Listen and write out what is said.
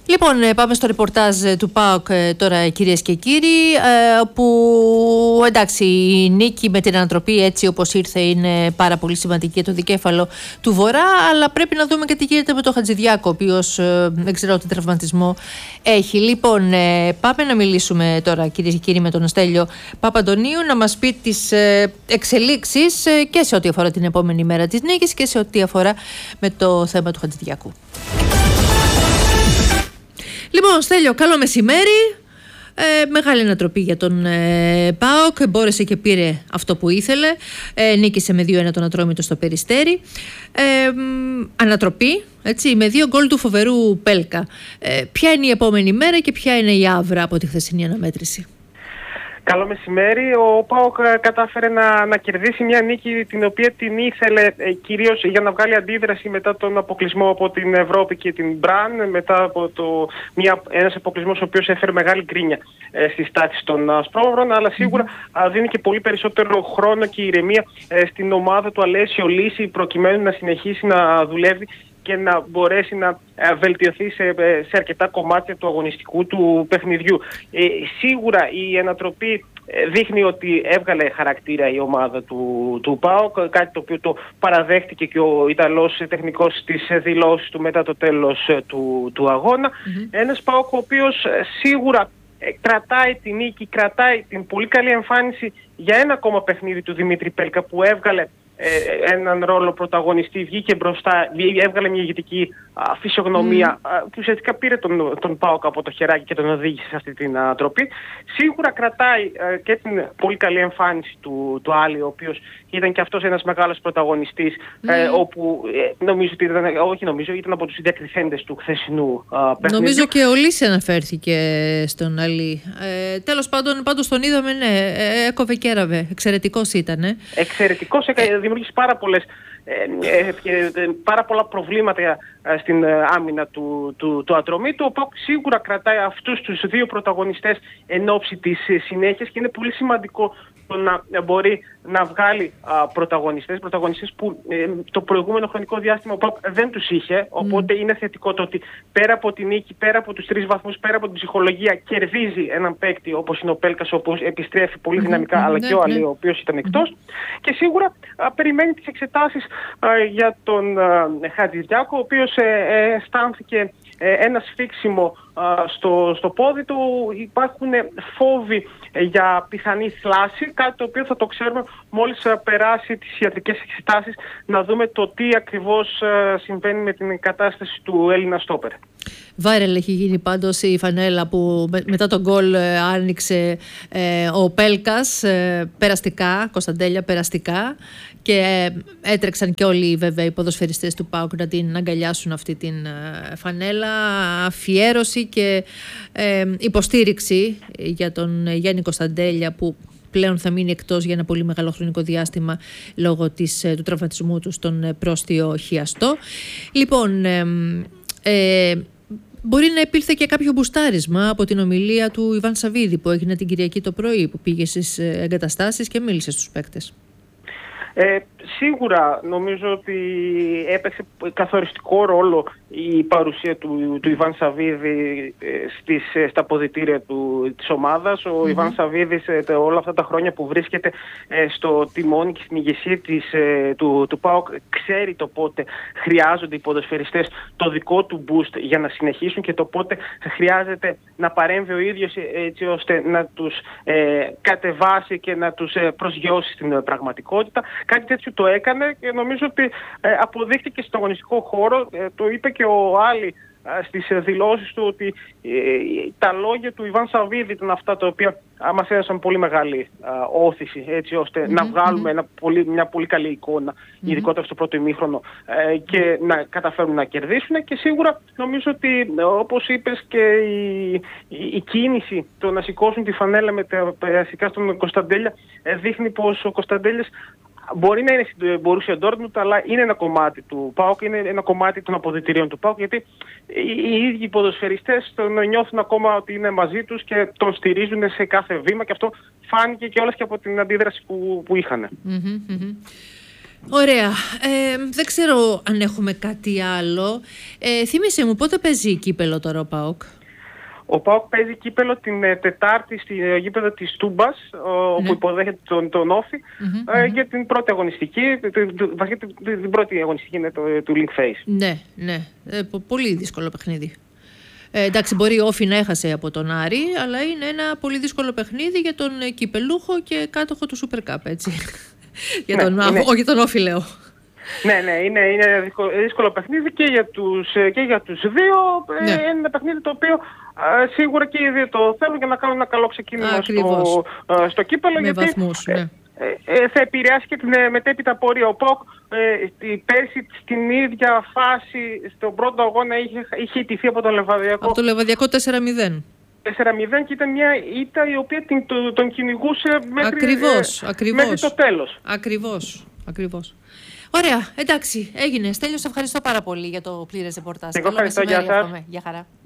Λοιπόν, πάμε στο ρεπορτάζ του ΠΑΟΚ τώρα, κυρίες και κύριοι, που εντάξει, η νίκη με την ανατροπή έτσι όπως ήρθε είναι πάρα πολύ σημαντική για το δικέφαλο του Βορρά, αλλά πρέπει να δούμε και τι γίνεται με τον Χατζηδιάκο, ο οποίος δεν ξέρω τι τραυματισμό έχει. Λοιπόν, πάμε να μιλήσουμε τώρα, κυρίες και κύριοι, με τον Στέλιο Παπαντονίου να μας πει τις εξελίξεις και σε ό,τι αφορά την επόμενη μέρα της νίκης και σε ό,τι αφορά με το θέμα του Χατζηδιάκου. Λοιπόν, Στέλιο, καλό μεσημέρι. Μεγάλη ανατροπή για τον ΠΑΟΚ. Μπόρεσε και πήρε αυτό που ήθελε. Νίκησε με 2-1 τον Ατρόμητο στο Περιστέρι. Ανατροπή, έτσι, με 2 γκολ του φοβερού Πέλκα. Ποια είναι η επόμενη μέρα και ποια είναι η άβρα από τη χθεσινή αναμέτρηση? Καλό μεσημέρι. Ο ΠΑΟΚ κατάφερε να κερδίσει μια νίκη την οποία την ήθελε κυρίως για να βγάλει αντίδραση μετά τον αποκλεισμό από την Ευρώπη και την Μπραν, μετά από ένας αποκλεισμός ο οποίος έφερε μεγάλη γκρίνια στις τάξεις των Ασπρόμαυρων, αλλά σίγουρα δίνει και πολύ περισσότερο χρόνο και ηρεμία στην ομάδα του Αλέσιο Λύση προκειμένου να συνεχίσει να δουλεύει και να μπορέσει να βελτιωθεί σε αρκετά κομμάτια του αγωνιστικού του παιχνιδιού. Σίγουρα η ανατροπή δείχνει ότι έβγαλε χαρακτήρα η ομάδα του ΠΑΟΚ, κάτι το οποίο το παραδέχτηκε και ο Ιταλός τεχνικός στις δηλώσεις του μετά το τέλος του αγώνα. Ένας ΠΑΟΚ ο οποίος σίγουρα κρατάει την νίκη, κρατάει την πολύ καλή εμφάνιση για ένα ακόμα παιχνίδι του Δημήτρη Πέλκα που έβγαλε έναν ρόλο πρωταγωνιστή, βγήκε μπροστά, έβγαλε μια ηγετική φυσιογνωμία που ουσιαστικά πήρε τον ΠΑΟΚ από το χεράκι και τον οδήγησε σε αυτή την τροπή. Σίγουρα κρατάει και την πολύ καλή εμφάνιση του Άλλη, ο οποίος ήταν και αυτός ένας μεγάλος πρωταγωνιστής, όπου ήταν από τους διακριθέντες του χθεσινού παιχνιδιού. Νομίζω και ο Λύση αναφέρθηκε στον Άλλη. Τέλος πάντων, πάντως τον είδαμε, ναι, έκοβε και έραβε. Εξαιρετικός ήταν. Εξαιρετικός, δημιούργησε πάρα πολλά προβλήματα στην άμυνα του Ατρομήτου. Ο ΠΑΟΚ σίγουρα κρατάει αυτούς τους 2 πρωταγωνιστές εν ώψη της συνέχειας και είναι πολύ σημαντικό να μπορεί να βγάλει πρωταγωνιστές που το προηγούμενο χρονικό διάστημα ο ΠΑΟΚ δεν τους είχε, οπότε είναι θετικό το ότι πέρα από την νίκη, πέρα από τους 3 βαθμούς, πέρα από την ψυχολογία κερδίζει έναν παίκτη όπως είναι ο Πέλκας, ο οποίος επιστρέφει πολύ δυναμικά, αλλά και ο Αλή, ο οποίος ήταν εκτός, και σίγουρα περιμένει τις εξετάσεις για τον Χατζηδιάκο, ο οποίος αισθάνθηκε ένα σφίξιμο στο πόδι του. Υπάρχουν φόβοι για πιθανή θλάση, κάτι το οποίο θα το ξέρουμε μόλις περάσει τις ιατρικές εξετάσεις, να δούμε το τι ακριβώς συμβαίνει με την κατάσταση του Έλληνα στόπερ. Viral έχει γίνει πάντως η φανέλα που μετά τον γκολ άνοιξε ο Πέλκας, περαστικά, Κωνσταντέλια, περαστικά, και έτρεξαν και όλοι βέβαια οι ποδοσφαιριστές του ΠΑΟΚ να την αγκαλιάσουν αυτή την φανέλα. Αφιέρωση και υποστήριξη για τον Γιάννη Κωνσταντέλια, που πλέον θα μείνει εκτός για ένα πολύ μεγάλο χρονικό διάστημα λόγω του τραυματισμού του στον πρόστιο χιαστό. Λοιπόν, μπορεί να υπήρθε και κάποιο μπουστάρισμα από την ομιλία του Ιβάν Σαββίδη που έγινε την Κυριακή το πρωί, που πήγε στις εγκαταστάσεις και μίλησε στους παίκτες. Σίγουρα νομίζω ότι έπαιξε καθοριστικό ρόλο η παρουσία του Ιβάν Σαββίδη στα αποδυτήρια της ομάδας. Ο Ιβάν Σαββίδης όλα αυτά τα χρόνια που βρίσκεται στο τιμόνι και στην ηγεσία του ΠΑΟΚ ξέρει το πότε χρειάζονται οι ποδοσφαιριστές το δικό του boost για να συνεχίσουν και το πότε χρειάζεται να παρέμβει ο ίδιος έτσι ώστε να τους κατεβάσει και να τους προσγειώσει στην πραγματικότητα. Κάτι τέτοιο το έκανε και νομίζω ότι αποδείχτηκε στον αγωνιστικό χώρο. Το είπε και ο Άλλη στις δηλώσεις του ότι τα λόγια του Ιβάν Σαββίδη ήταν αυτά τα οποία μας έδωσαν πολύ μεγάλη όθηση, έτσι ώστε να βγάλουμε μια πολύ καλή εικόνα, ειδικότερα στο πρώτο ημίχρονο, και να καταφέρουμε να κερδίσουν. Και σίγουρα νομίζω ότι, όπως είπες, και η κίνηση το να σηκώσουν τη φανέλα με τα περαστικά στον Κωνσταντέλια δείχνει πως ο Κωνσταντέλιας μπορεί να είναι στην Μπορούσια Ντόρτμουντ, αλλά είναι ένα κομμάτι του ΠΑΟΚ, είναι ένα κομμάτι των αποδυτηρίων του ΠΑΟΚ, γιατί οι ίδιοι οι ποδοσφαιριστές τον νιώθουν ακόμα ότι είναι μαζί τους και τον στηρίζουν σε κάθε βήμα, και αυτό φάνηκε και όλες και από την αντίδραση που είχαν. Ωραία. Δεν ξέρω αν έχουμε κάτι άλλο. Θύμισε μου, πότε παίζει κύπελο τώρα ο ΠΑΟΚ? Ο ΠΑΟΚ παίζει κύπελο την Τετάρτη στη γήπεδο της Τούμπας, όπου υποδέχεται τον Όφη, για την πρώτη αγωνιστική. Την πρώτη αγωνιστική είναι του Link Face. Ναι, ναι. Πολύ δύσκολο παιχνίδι. Εντάξει, μπορεί ο Όφη να έχασε από τον Άρη, αλλά είναι ένα πολύ δύσκολο παιχνίδι για τον κυπελούχο και κάτοχο του Super Cup, έτσι. Όχι τον Όφη, λέω. Ναι, είναι δύσκολο παιχνίδι και για τους δύο. Είναι ένα παιχνίδι το οποίο σίγουρα και οι δύο το θέλουν για να κάνουν ένα καλό ξεκίνημα στο κύπελο. Με βαθμούς, ναι. Θα επηρεάσει και την μετέπειτα πορεία. Ο ΠΑΟΚ πέρσι στην ίδια φάση, στον πρώτο αγώνα είχε ιτηθεί από τον Λεβαδιακό. Από το Λεβαδιακό 4-0. 4-0 και ήταν μια ήττα η οποία τον κυνηγούσε μέχρι το τέλος. Ακριβώς. Ωραία, εντάξει, έγινε. Στέλιο, σε ευχαριστώ πάρα πολύ για το πλήρες ρεπορτάζ. Εγώ ευχαριστώ, γεια σας. Γεια χαρά.